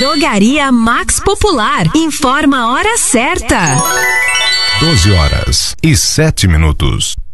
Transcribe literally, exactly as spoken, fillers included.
Drogaria Max Popular. Informa a hora certa. doze horas e sete minutos.